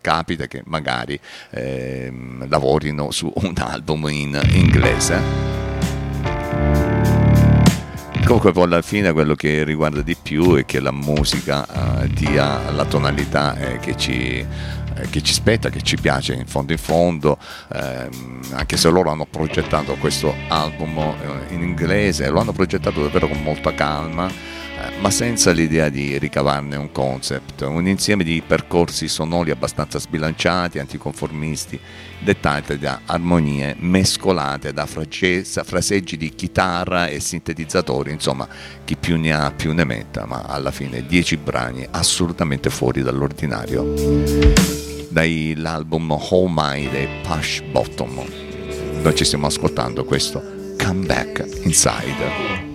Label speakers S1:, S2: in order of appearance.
S1: capita che magari lavorino su un album in inglese. Comunque poi alla fine quello che riguarda di più è che la musica dia la tonalità che ci spetta, che ci piace in fondo, anche se loro hanno progettato questo album in inglese, lo hanno progettato davvero con molta calma, ma senza l'idea di ricavarne un concept, un insieme di percorsi sonori abbastanza sbilanciati, anticonformisti, dettati da armonie mescolate da fraseggi di chitarra e sintetizzatori, insomma chi più ne ha più ne metta, ma alla fine 10 brani assolutamente fuori dall'ordinario. Dall'album All My dei Push Bottom noi ci stiamo ascoltando questo Come Back Inside.